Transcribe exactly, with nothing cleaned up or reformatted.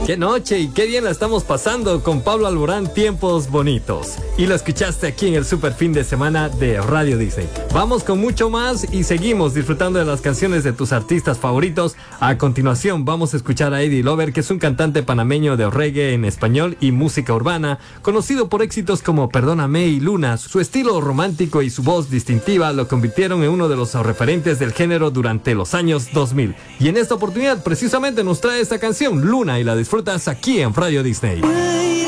Qué noche y qué bien la estamos pasando con Pablo Alborán, Tiempos Bonitos. Y lo escuchaste aquí en el super fin de semana de Radio Disney. Vamos con mucho más y seguimos disfrutando de las canciones de tus artistas favoritos. A continuación vamos a escuchar a Eddie Lover, que es un cantante panameño de reggae en español y música urbana, conocido por éxitos como Perdóname y Luna. Su estilo romántico y su voz distintiva lo convirtieron en uno de los referentes del género durante los años dos mil. Y en esta oportunidad precisamente nos trae esta canción, Luna, y la disfrutas aquí en Radio Disney.